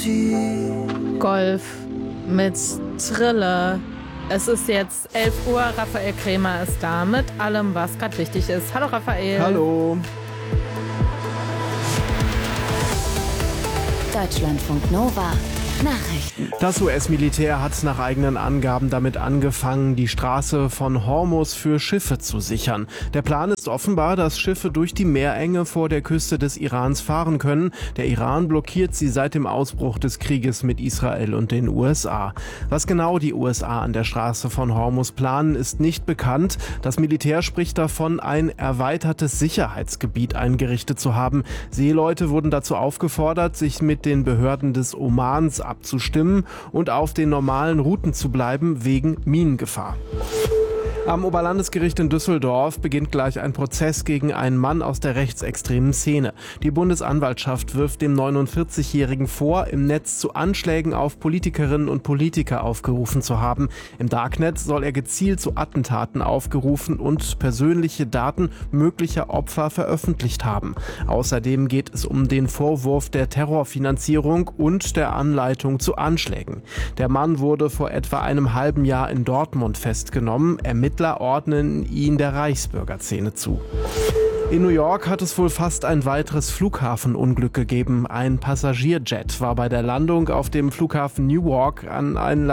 Golf mit Trille. Es ist jetzt 11 Uhr, Raphael Krämer ist da mit allem, was gerade wichtig ist. Hallo Raphael. Hallo. Deutschlandfunk Nova. Nachrichten. Das US-Militär hat nach eigenen Angaben damit angefangen, die Straße von Hormuz für Schiffe zu sichern. Der Plan ist offenbar, dass Schiffe durch die Meerenge vor der Küste des Irans fahren können. Der Iran blockiert sie seit dem Ausbruch des Krieges mit Israel und den USA. Was genau die USA an der Straße von Hormuz planen, ist nicht bekannt. Das Militär spricht davon, ein erweitertes Sicherheitsgebiet eingerichtet zu haben. Seeleute wurden dazu aufgefordert, sich mit den Behörden des Omans abzustimmen und auf den normalen Routen zu bleiben wegen Minengefahr. Am Oberlandesgericht in Düsseldorf beginnt gleich ein Prozess gegen einen Mann aus der rechtsextremen Szene. Die Bundesanwaltschaft wirft dem 49-Jährigen vor, im Netz zu Anschlägen auf Politikerinnen und Politiker aufgerufen zu haben. Im Darknet soll er gezielt zu Attentaten aufgerufen und persönliche Daten möglicher Opfer veröffentlicht haben. Außerdem geht es um den Vorwurf der Terrorfinanzierung und der Anleitung zu Anschlägen. Der Mann wurde vor etwa einem halben Jahr in Dortmund festgenommen. Ermittler ordnen ihn der Reichsbürgerszene zu. In New York hat es wohl fast ein weiteres Flughafenunglück gegeben. Ein Passagierjet war bei der Landung auf dem Flughafen Newark an einen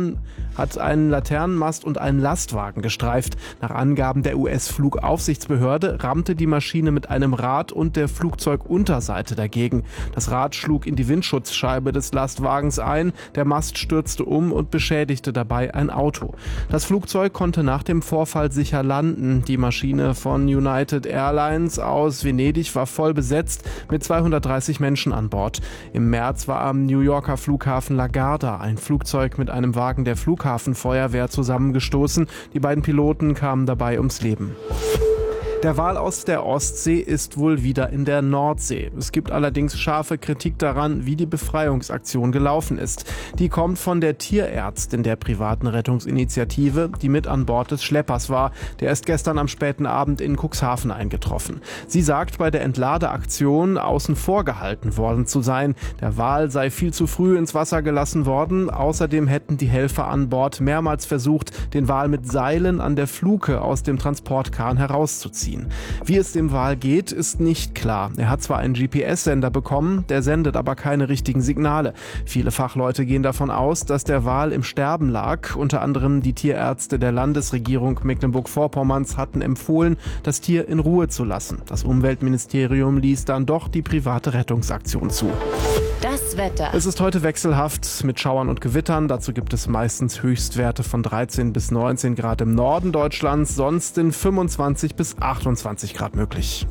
Laternenmast und einen Lastwagen gestreift. Nach Angaben der US-Flugaufsichtsbehörde rammte die Maschine mit einem Rad und der Flugzeugunterseite dagegen. Das Rad schlug in die Windschutzscheibe des Lastwagens ein, der Mast stürzte um und beschädigte dabei ein Auto. Das Flugzeug konnte nach dem Vorfall sicher landen. Die Maschine von United Airlines aus Venedig war voll besetzt mit 230 Menschen an Bord. Im März war am New Yorker Flughafen LaGuardia ein Flugzeug mit einem Wagen der Flughafenfeuerwehr zusammengestoßen. Die beiden Piloten kamen dabei ums Leben. Der Wal aus der Ostsee ist wohl wieder in der Nordsee. Es gibt allerdings scharfe Kritik daran, wie die Befreiungsaktion gelaufen ist. Die kommt von der Tierärztin der privaten Rettungsinitiative, die mit an Bord des Schleppers war. Der ist gestern am späten Abend in Cuxhaven eingetroffen. Sie sagt, bei der Entladeaktion außen vor gehalten worden zu sein. Der Wal sei viel zu früh ins Wasser gelassen worden. Außerdem hätten die Helfer an Bord mehrmals versucht, den Wal mit Seilen an der Fluke aus dem Transportkahn herauszuziehen. Wie es dem Wal geht, ist nicht klar. Er hat zwar einen GPS-Sender bekommen, der sendet aber keine richtigen Signale. Viele Fachleute gehen davon aus, dass der Wal im Sterben lag. Unter anderem die Tierärzte der Landesregierung Mecklenburg-Vorpommerns hatten empfohlen, das Tier in Ruhe zu lassen. Das Umweltministerium ließ dann doch die private Rettungsaktion zu. Das Wetter. Es ist heute wechselhaft mit Schauern und Gewittern. Dazu gibt es meistens Höchstwerte von 13 bis 19 Grad im Norden Deutschlands, sonst sind 25 bis 28 Grad möglich.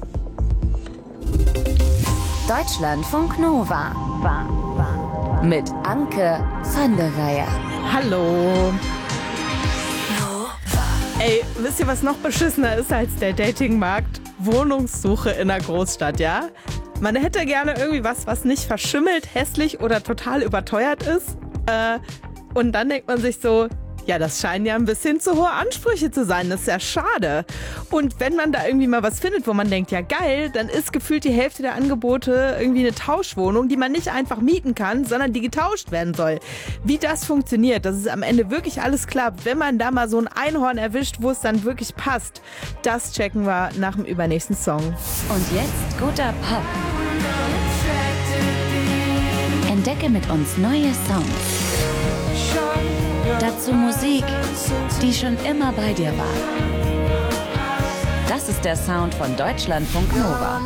Deutschlandfunk Nova. Mit Anke van der Weyer. Hallo. Ey, wisst ihr, was noch beschissener ist als der Datingmarkt? Wohnungssuche in der Großstadt, ja? Man hätte gerne irgendwie was nicht verschimmelt, hässlich oder total überteuert ist. Und dann denkt man sich so, ja, das scheinen ja ein bisschen zu hohe Ansprüche zu sein. Das ist ja schade. Und wenn man da irgendwie mal was findet, wo man denkt, ja geil, dann ist gefühlt die Hälfte der Angebote irgendwie eine Tauschwohnung, die man nicht einfach mieten kann, sondern die getauscht werden soll. Wie das funktioniert, dass es am Ende wirklich alles klappt, wenn man da mal so ein Einhorn erwischt, wo es dann wirklich passt, das checken wir nach dem übernächsten Song. Und jetzt guter Pop. Entdecke mit uns neue Sounds. Dazu Musik, die schon immer bei dir war. Das ist der Sound von Deutschlandfunk Nova.